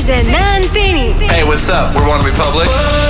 DJ na anteni. Hey, what's up? We're One Republic.